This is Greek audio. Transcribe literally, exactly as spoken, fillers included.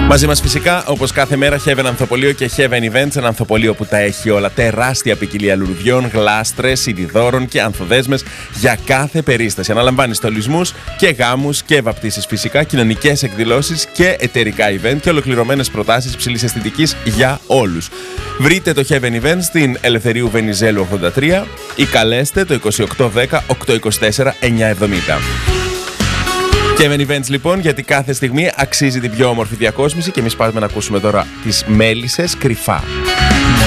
Μαζί μας φυσικά, όπως κάθε μέρα, Heaven Ανθοπολείο και Heaven Events, ένα ανθοπολείο που τα έχει όλα. Τεράστια ποικιλία λουλουδιών, γλάστρες, ειδιδώρων και ανθοδέσμες για κάθε περίσταση. Αναλαμβάνει στολισμούς και γάμους και βαπτίσεις φυσικά, κοινωνικές εκδηλώσεις και εταιρικά event και ολοκληρωμένες προτάσεις υψηλής αισθητικής για όλους. Βρείτε το Heaven Events στην Ελευθερίου Βενιζέλου ογδόντα τρία ή καλέστε το είκοσι οκτώ δέκα οκτακόσια είκοσι τέσσερα εννιακόσια εβδομήντα. Heaven Events λοιπόν, γιατί κάθε στιγμή αξίζει την πιο όμορφη διακόσμηση και εμείς πάμε να ακούσουμε τώρα τις Μέλισσες κρυφά.